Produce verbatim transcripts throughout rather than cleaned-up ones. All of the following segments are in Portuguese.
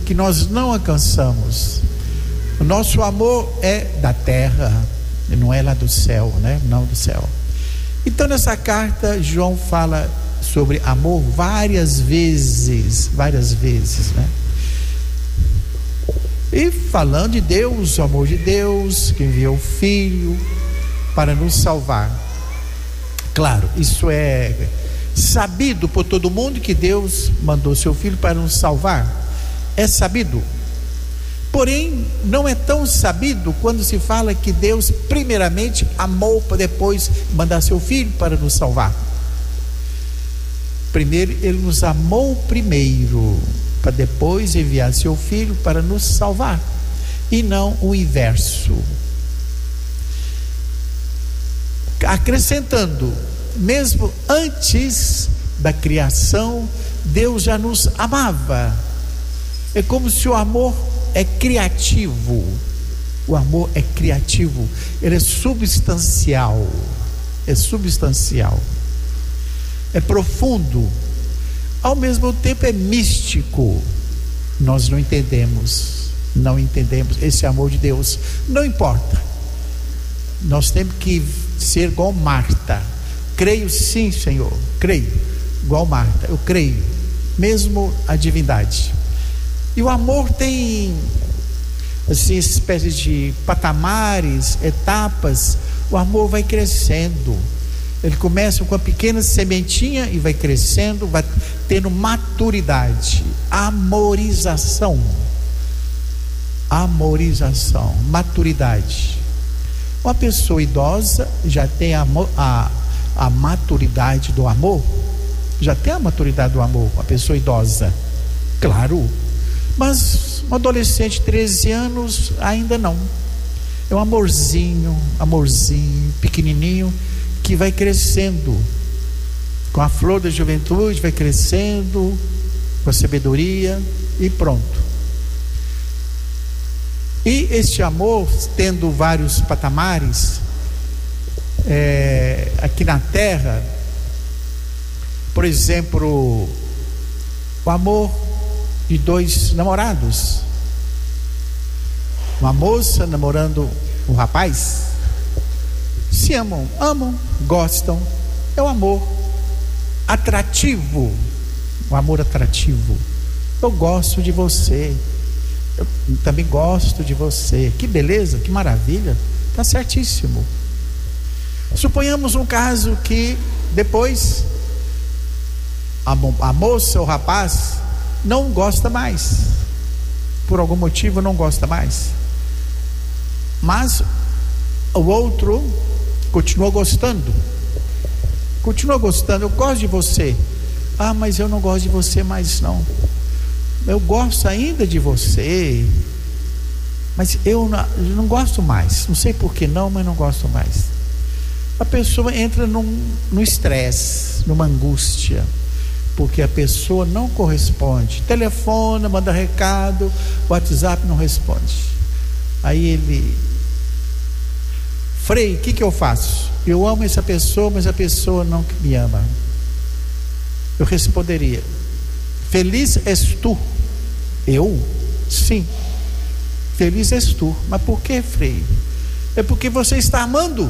que nós não alcançamos. O nosso amor é da terra, não é lá do céu, né? Não do céu. Então nessa carta João fala sobre amor várias vezes, várias vezes, né? E falando de Deus, o amor de Deus, que enviou o Filho para nos salvar. Claro, isso é sabido por todo mundo, que Deus mandou seu Filho para nos salvar. É sabido. Porém, não é tão sabido quando se fala que Deus primeiramente amou para depois mandar seu Filho para nos salvar. Primeiro, Ele nos amou primeiro, para depois enviar seu Filho para nos salvar, e não o inverso. Acrescentando, mesmo antes da criação, Deus já nos amava. É como se o amor é criativo. O amor é criativo, ele é substancial, é substancial, é profundo, ao mesmo tempo é místico. Nós não entendemos, não entendemos esse amor de Deus. Não importa, nós temos que ser igual Marta. Creio sim, Senhor, creio, igual Marta, eu creio, mesmo a divindade. E o amor tem assim, espécies de patamares, etapas. O amor vai crescendo. Ele começa com uma pequena sementinha e vai crescendo, vai tendo maturidade, amorização, amorização, maturidade. Uma pessoa idosa já tem a, a, a maturidade do amor, já tem a maturidade do amor, uma pessoa idosa, claro, mas um adolescente de treze anos ainda não. É um amorzinho, amorzinho, pequenininho, que vai crescendo com a flor da juventude, vai crescendo com a sabedoria e pronto. E este amor, tendo vários patamares, é, aqui na terra, por exemplo, o amor de dois namorados, uma moça namorando um rapaz, se amam, amam, gostam, é um amor atrativo, um amor atrativo. Eu gosto de você, eu também gosto de você, que beleza, que maravilha, está certíssimo. Suponhamos um caso que depois a, a moça ou o rapaz não gosta mais, por algum motivo não gosta mais, mas o outro continua gostando, continua gostando. Eu gosto de você. Ah, mas eu não gosto de você mais não. Eu gosto ainda de você, mas eu não, eu não gosto mais. Não sei por que não, mas não gosto mais. A pessoa entra num, num estresse, numa angústia, porque a pessoa não corresponde. Telefona, manda recado, WhatsApp não responde. Aí ele... Frei, o que que eu faço? Eu amo essa pessoa, mas a pessoa não me ama. Eu responderia: feliz és tu. Eu? Sim, feliz és tu. Mas por que, Frei? É porque você está amando.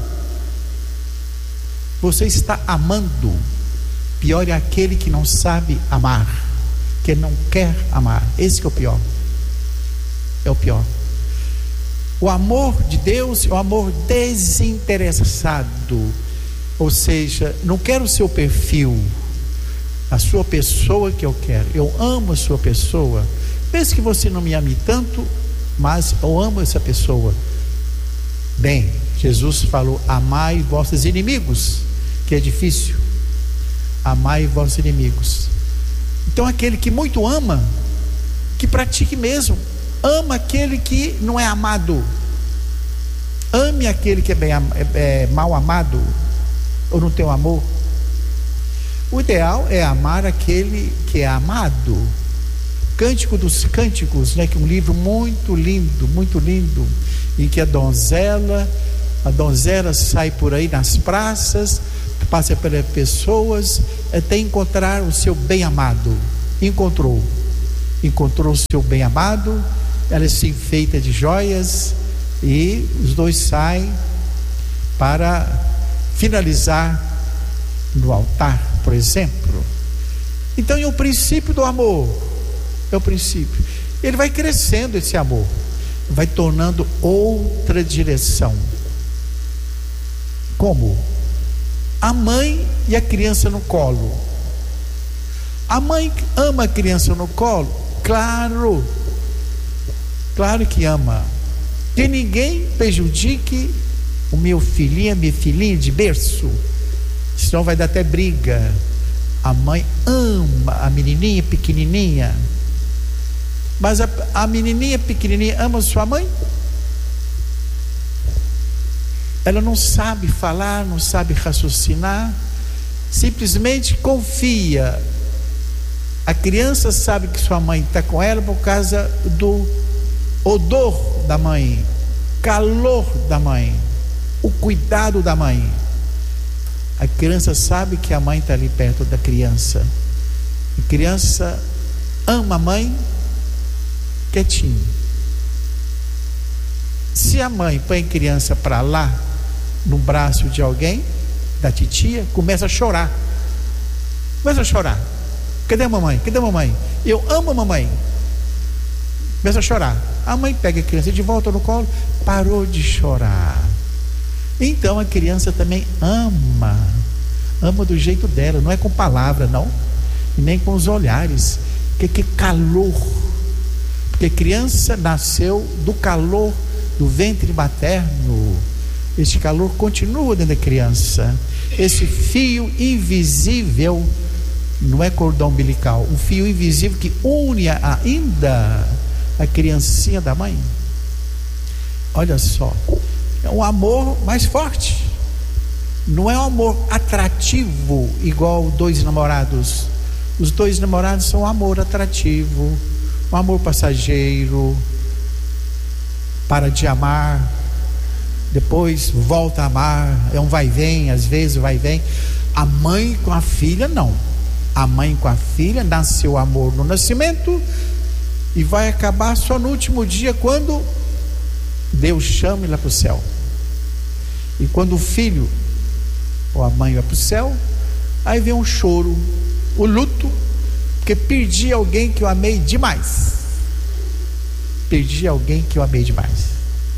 Você está amando. Pior é aquele que não sabe amar, que não quer amar. Esse que é o pior. É o pior. O amor de Deus é o amor desinteressado, ou seja, não quero o seu perfil, a sua pessoa que eu quero. Eu amo a sua pessoa, mesmo que você não me ame tanto, mas eu amo essa pessoa. Bem, Jesus falou: amai vossos inimigos, que é difícil. Amai vossos inimigos. Então aquele que muito ama, que pratique mesmo. Ama aquele que não é amado. Ame aquele que é, bem, é, é mal amado, ou não tem o amor. O ideal é amar aquele que é amado. Cântico dos Cânticos, né, que é um livro muito lindo, muito lindo, em que a donzela, a donzela sai por aí nas praças, passa pelas pessoas, até encontrar o seu bem amado. Encontrou. encontrou o seu bem amado, ela se enfeita de joias e os dois saem para finalizar no altar, por exemplo. Então é o princípio do amor, é o princípio. Ele vai crescendo, esse amor vai tomando outra direção. Como? A mãe e a criança no colo. A mãe ama a criança no colo? Claro, claro que ama. Que ninguém prejudique o meu filhinho, a minha filhinha de berço, senão vai dar até briga. A mãe ama a menininha pequenininha, mas a, a menininha pequenininha ama sua mãe? Ela não sabe falar, não sabe raciocinar, simplesmente confia. A criança sabe que sua mãe está com ela por causa do odor da mãe, calor da mãe, o cuidado da mãe. A criança sabe que a mãe está ali perto da criança. A criança ama a mãe quietinho. Se a mãe põe a criança para lá, no braço de alguém, da titia, começa a chorar. Começa a chorar. Cadê a mamãe? Cadê a mamãe? Eu amo a mamãe. Começa a chorar. A mãe pega a criança de volta no colo, parou de chorar. Então a criança também ama, ama do jeito dela, não é com palavra não, e nem com os olhares, porque que calor, porque a criança nasceu do calor do ventre materno, este calor continua dentro da criança, esse fio invisível, não é cordão umbilical, um fio invisível que une ainda a criancinha da mãe. Olha só, é um amor mais forte, não é um amor atrativo igual dois namorados. Os dois namorados são um amor atrativo, um amor passageiro, para de amar, depois volta a amar, é um vai e vem, às vezes vai e vem. A mãe com a filha não, a mãe com a filha nasceu amor no nascimento e vai acabar só no último dia, quando Deus chama ele lá para o céu. E quando o filho ou a mãe vai para o céu, aí vem um choro, o luto, porque perdi alguém que eu amei demais. Perdi alguém que eu amei demais.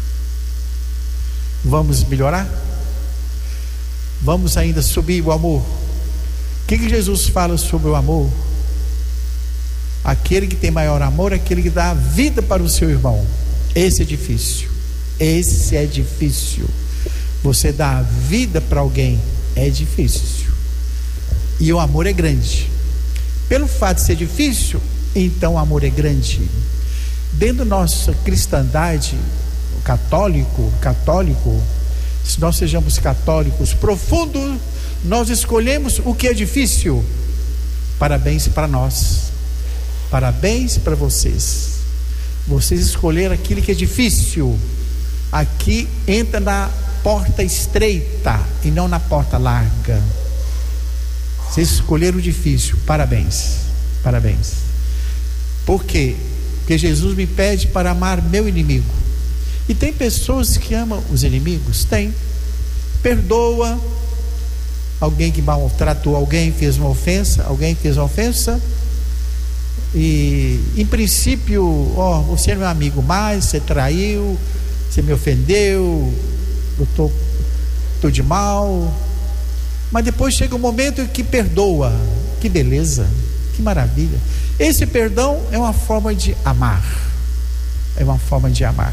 Vamos melhorar? Vamos ainda subir o amor. O que, que Jesus fala sobre o amor? Aquele que tem maior amor é aquele que dá a vida para o seu irmão. Esse é difícil. Esse é difícil. Você dá a vida para alguém é difícil. E o amor é grande. Pelo fato de ser difícil, então o amor é grande. Dentro da nossa cristandade, católico, católico, se nós sejamos católicos profundos, nós escolhemos o que é difícil. Parabéns para nós. Parabéns para vocês. Vocês escolheram aquilo que é difícil. Aqui entra na porta estreita e não na porta larga. Vocês escolheram o difícil. Parabéns. Parabéns. Por quê? Porque Jesus me pede para amar meu inimigo. E tem pessoas que amam os inimigos? Tem. Perdoa alguém que maltratou alguém, fez uma ofensa, alguém fez uma ofensa. E em princípio, ó, você é meu amigo mais, você traiu, você me ofendeu, eu tô, tô de mal. Mas depois chega um momento que perdoa. Que beleza, que maravilha. Esse perdão é uma forma de amar. É uma forma de amar.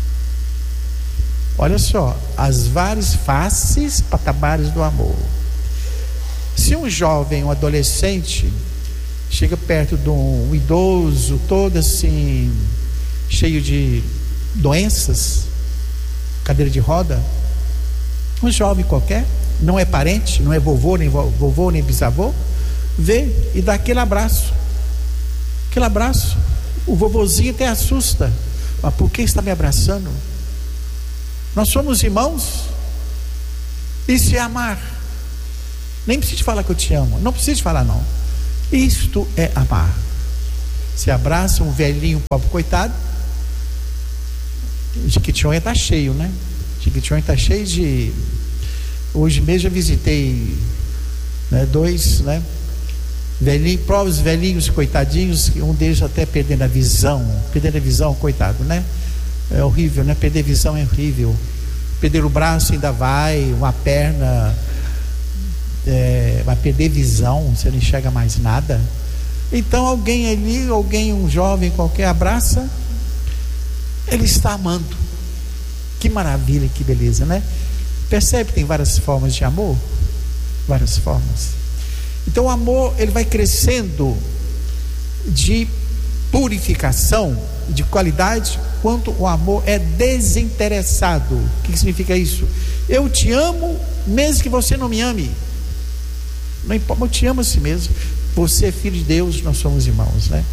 Olha só, as várias faces, patamares do amor. Se um jovem, um adolescente, chega perto de um idoso, todo assim, cheio de doenças, cadeira de roda, um jovem qualquer, não é parente, não é vovô, nem vovô, nem bisavô, vê e dá aquele abraço. Aquele abraço, o vovozinho até assusta. Mas por que está me abraçando? Nós somos irmãos. Isso é amar. Nem precisa falar que eu te amo. Não precisa falar não. Isto é amar. Você abraça um velhinho, pobre coitado. Jequitinhonha está cheio, né? Jequitinhonha está cheio de... Hoje mesmo eu visitei, né, dois, né, velhinhos, próprios velhinhos, coitadinhos, um deles até perdendo a visão. Perdendo a visão, coitado, né? É horrível, né? Perder visão é horrível. Perder o braço ainda vai, uma perna, é, vai perder visão, você não enxerga mais nada. Então alguém ali, alguém, um jovem qualquer, abraça, ele está amando. Que maravilha, que beleza, né? Percebe que tem várias formas de amor? Várias formas. Então o amor, ele vai crescendo de purificação, de qualidade, quanto o amor é desinteressado. O que significa isso? Eu te amo mesmo que você não me ame. Não importa, eu te amo assim mesmo. Você é filho de Deus, nós somos irmãos, né?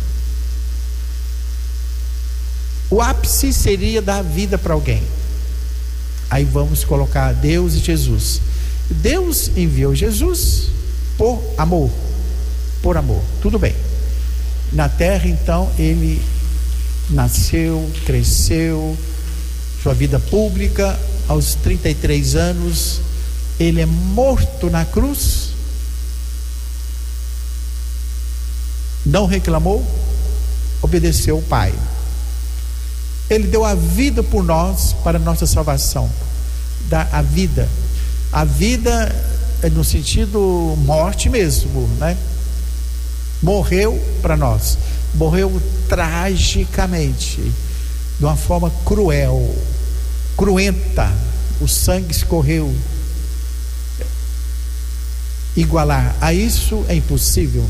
O ápice seria dar vida para alguém. Aí vamos colocar Deus e Jesus. Deus enviou Jesus por amor. Por amor, tudo bem. Na terra, então, ele nasceu, cresceu, sua vida pública, aos trinta e três anos, ele é morto na cruz. Não reclamou, obedeceu o Pai. Ele deu a vida por nós, para a nossa salvação. Dá a vida. A vida é no sentido morte mesmo, né? Morreu para nós. Morreu tragicamente, de uma forma cruel, cruenta. O sangue escorreu. Igualar a isso é impossível.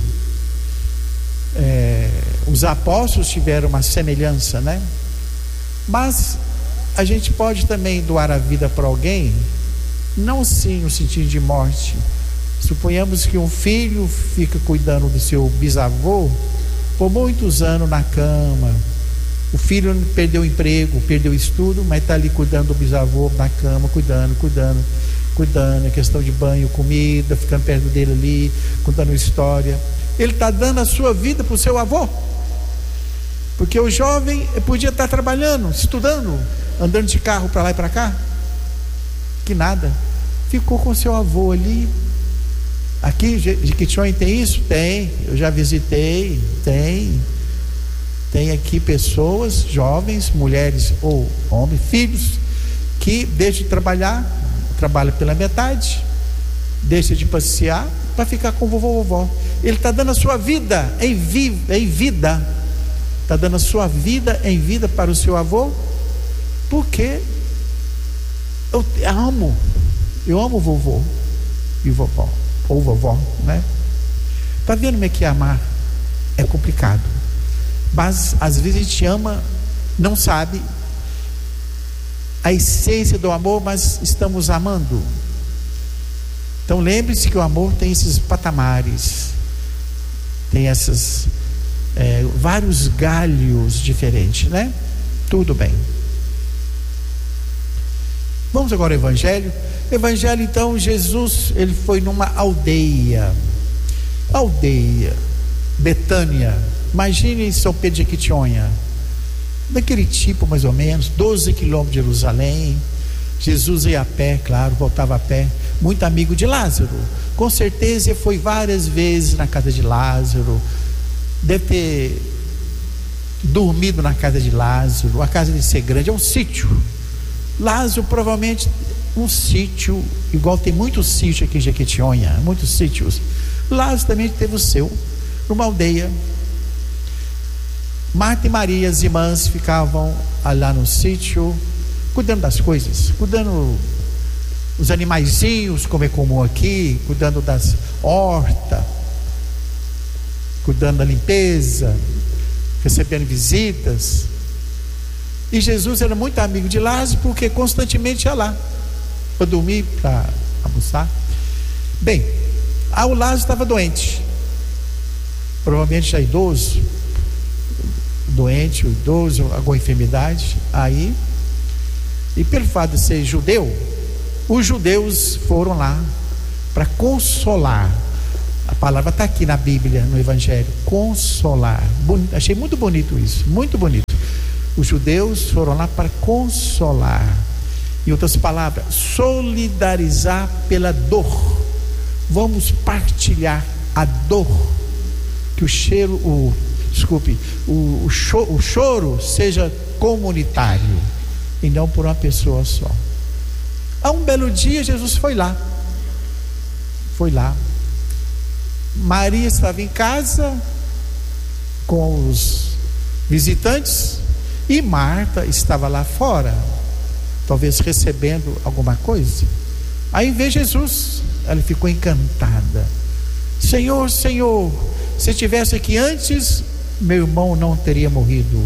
É, os apóstolos tiveram uma semelhança, né? Mas a gente pode também doar a vida para alguém, não sim no sentido de morte. Suponhamos que um filho fica cuidando do seu bisavô por muitos anos na cama. O filho perdeu o emprego, perdeu o estudo, mas está ali cuidando do bisavô na cama, cuidando, cuidando, cuidando, questão de banho, comida, ficando perto dele ali, contando história. Ele está dando a sua vida para o seu avô. Porque o jovem podia estar trabalhando, estudando, andando de carro para lá e para cá. Que nada. Ficou com seu avô ali. Aqui, Jequitinhonha tem isso? Tem. Eu já visitei. Tem. Tem aqui pessoas, jovens, mulheres ou homens, filhos, que deixam de trabalhar, trabalham pela metade, deixam de passear para ficar com o vovô e vovó. Ele está dando a sua vida em, vi, em vida. Está dando a sua vida em vida para o seu avô, porque eu amo, eu amo o vovô e vovó, ou vovó, né? Está vendo como é que amar é complicado, mas às vezes a gente ama, não sabe a essência do amor, mas estamos amando. Então lembre-se que o amor tem esses patamares, tem essas É, vários galhos diferentes, né? Tudo bem. Vamos agora ao Evangelho. Evangelho, então, Jesus, ele foi numa aldeia. Aldeia, Betânia. Imagine São Pedro de Jequitinhonha. Daquele tipo, mais ou menos, doze quilômetros de Jerusalém. Jesus ia a pé, claro, voltava a pé. Muito amigo de Lázaro. Com certeza foi várias vezes na casa de Lázaro. Deve ter dormido na casa de Lázaro. A casa de ser grande é um sítio. Lázaro provavelmente um sítio, igual tem muitos sítios aqui em Jequitinhonha, muitos sítios. Lázaro também teve o seu, numa aldeia. Marta e Maria, as irmãs, ficavam lá no sítio, cuidando das coisas, cuidando os animaizinhos, como é comum aqui, cuidando das hortas, cuidando da limpeza, recebendo visitas. E Jesus era muito amigo de Lázaro, porque constantemente ia lá para dormir, para almoçar. Bem, o Lázaro estava doente, provavelmente já idoso, doente, idoso, alguma enfermidade. Aí, e pelo fato de ser judeu, os judeus foram lá para consolar. A palavra está aqui na Bíblia, no Evangelho, consolar. Bonito, achei muito bonito isso, muito bonito. Os judeus foram lá para consolar. Em outras palavras, solidarizar pela dor. Vamos partilhar a dor. Que o cheiro, o, desculpe, o, o, cho, o choro seja comunitário e não por uma pessoa só. Há um belo dia, Jesus foi lá. Foi lá. Maria estava em casa com os visitantes e Marta estava lá fora, talvez recebendo alguma coisa. Aí vê Jesus, ela ficou encantada. Senhor, Senhor, se estivesse aqui antes, meu irmão não teria morrido.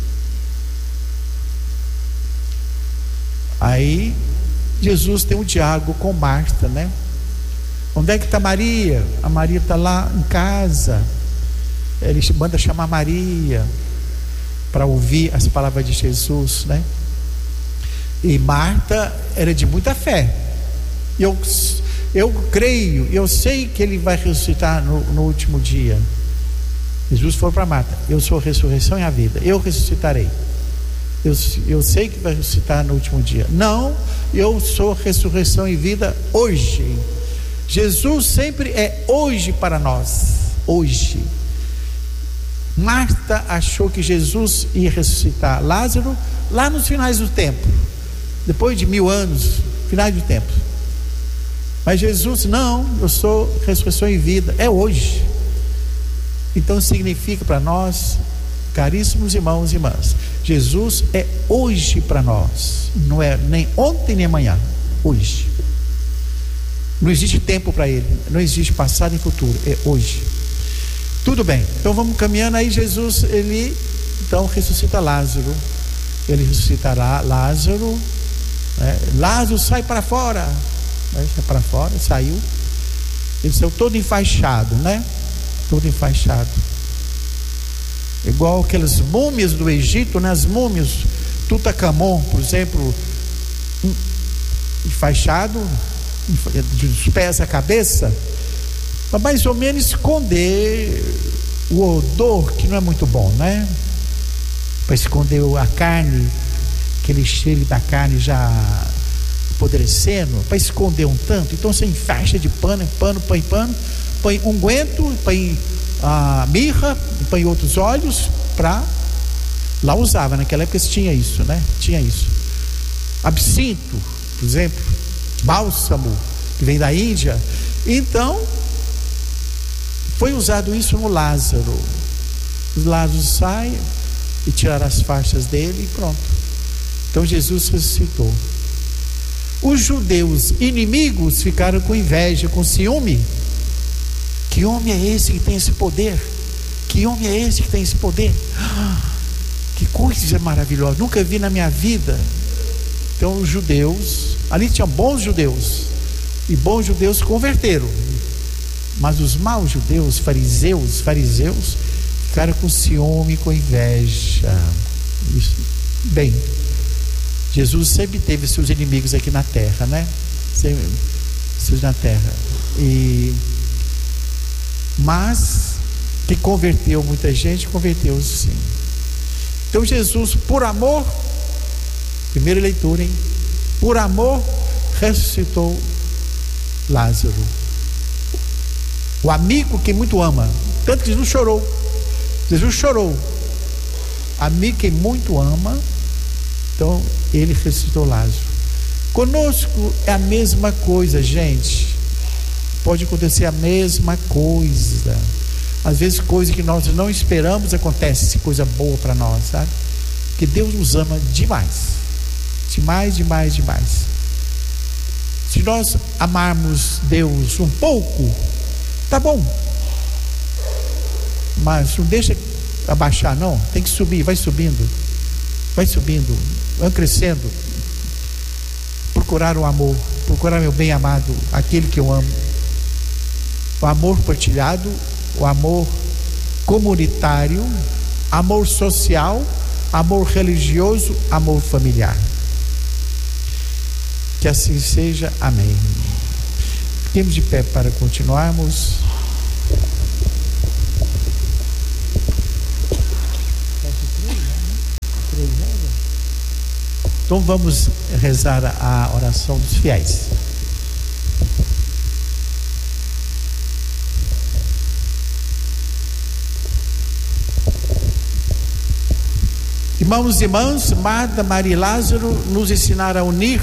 Aí Jesus tem um diálogo com Marta, né? Onde é que está Maria? A Maria está lá em casa. Ele manda chamar Maria para ouvir as palavras de Jesus, né? E Marta era de muita fé. Eu, eu creio, eu sei que ele vai ressuscitar no, no último dia. Jesus falou para Marta: eu sou a ressurreição e a vida, eu ressuscitarei. Eu, eu sei que vai ressuscitar no último dia. Não, eu sou a ressurreição e vida hoje. Jesus sempre é hoje para nós. Hoje. Marta achou que Jesus ia ressuscitar Lázaro lá nos finais do tempo, depois de mil anos, finais do tempo. Mas Jesus, não, eu sou ressurreição e vida, é hoje. Então significa para nós, caríssimos irmãos e irmãs, Jesus é hoje para nós, não é nem ontem nem amanhã, hoje. Não existe tempo para ele, não existe passado e futuro, é hoje. Tudo bem, então vamos caminhando. Aí Jesus, ele então ressuscita Lázaro. Ele ressuscitará Lázaro, né? Lázaro, sai para fora. Aí sai para fora, saiu. Ele saiu todo enfaixado, né? Todo enfaixado. Igual aquelas múmias do Egito, né? As múmias, Tutankhamon, por exemplo, enfaixado, dos pés à cabeça, para mais ou menos esconder o odor, que não é muito bom, né? Para esconder a carne, aquele cheiro da carne já apodrecendo, para esconder um tanto. Então você enfaixa de pano, pano, põe pano, põe unguento, põe a mirra, põe outros óleos, para lá usava, naquela época tinha isso, né? Tinha isso. Absinto, por exemplo, bálsamo, que vem da Índia. Então foi usado isso no Lázaro. Os Lázaro sai e tiraram as faixas dele e pronto. Então Jesus ressuscitou. Os judeus inimigos ficaram com inveja, com ciúme. Que homem é esse que tem esse poder? Que homem é esse que tem esse poder? Que coisa maravilhosa, nunca vi na minha vida. Então os judeus, ali tinha bons judeus, e bons judeus se converteram. Mas os maus judeus, fariseus, fariseus, ficaram com ciúme, com inveja. Isso. Bem, Jesus sempre teve seus inimigos aqui na terra, né? Sempre, seus na terra. E, mas que converteu muita gente, converteu sim. Então Jesus, por amor, primeira leitura, hein? Por amor, ressuscitou Lázaro. O amigo que muito ama. Tanto que Jesus chorou. Jesus chorou. Amigo que muito ama. Então ele ressuscitou Lázaro. Conosco é a mesma coisa, gente. Pode acontecer a mesma coisa. Às vezes coisa que nós não esperamos acontece, coisa boa para nós, sabe? Porque Deus nos ama demais. Demais, demais, demais. Se nós amarmos Deus um pouco, tá bom, mas não deixa abaixar, não. Tem que subir, vai subindo, vai subindo, vai crescendo. Procurar o amor, procurar meu bem amado, aquele que eu amo. O amor partilhado, o amor comunitário, amor social, amor religioso, amor familiar. Que assim seja, amém. Fiquemos de pé para continuarmos. Então vamos rezar a oração dos fiéis. Irmãos e irmãs, Marta, Maria e Lázaro nos ensinaram a unir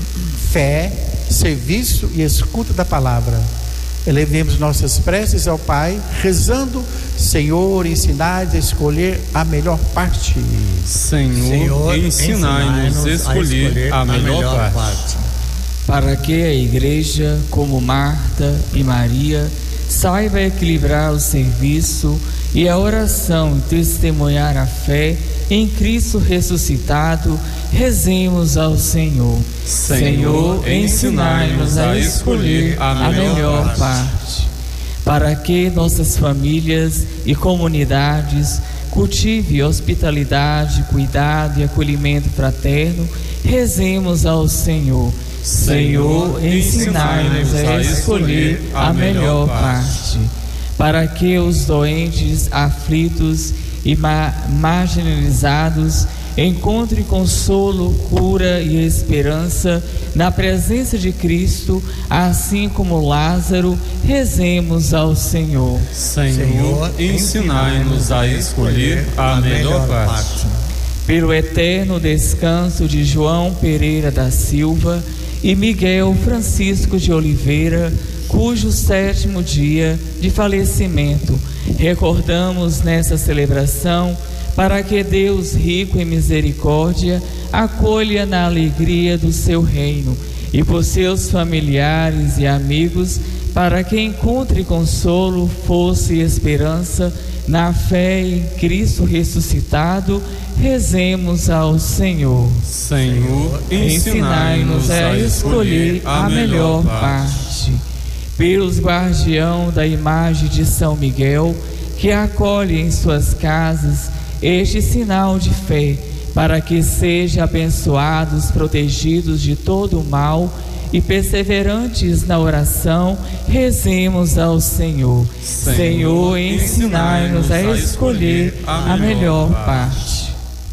fé, serviço e escuta da palavra. Elevemos nossas preces ao Pai, rezando: Senhor, ensinai-nos a escolher a melhor parte. Senhor, Senhor ensinai-nos a escolher a melhor, a melhor parte. parte. Para que a Igreja, como Marta e Maria, saiba equilibrar o serviço e a oração e testemunhar a fé em Cristo ressuscitado, rezemos ao Senhor. Senhor, ensinai-nos a escolher a melhor parte, para que nossas famílias e comunidades cultivem hospitalidade, cuidado e acolhimento fraterno, rezemos ao Senhor. Senhor, ensinai-nos a escolher a melhor parte, para que os doentes, aflitos e ma- marginalizados encontrem consolo, cura e esperança na presença de Cristo, assim como Lázaro, rezemos ao Senhor. Senhor, ensinai-nos a escolher a melhor parte. Pelo eterno descanso de João Pereira da Silva e Miguel Francisco de Oliveira, cujo sétimo dia de falecimento recordamos nessa celebração, para que Deus, rico em misericórdia, acolha na alegria do seu reino, e por seus familiares e amigos, para que encontre consolo, força e esperança na fé em Cristo ressuscitado, rezemos ao Senhor. Senhor, ensinai-nos a escolher a melhor parte. Pelos guardião da imagem de São Miguel, que acolhe em suas casas este sinal de fé, para que sejam abençoados, protegidos de todo o mal e perseverantes na oração, rezemos ao Senhor. Senhor, Senhor ensinai-nos a escolher a melhor parte.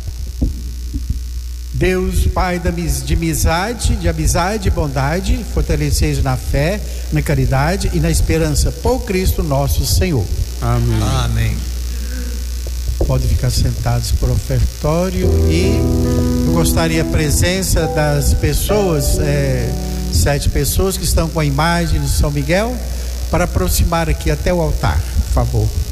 Deus, Pai de amizade, de amizade e bondade, fortaleceis na fé, na caridade e na esperança por Cristo nosso Senhor. Amém. Amém. Pode ficar sentados por ofertório. E eu gostaria a presença das pessoas, é, sete pessoas que estão com a imagem de São Miguel, para aproximar aqui até o altar, por favor.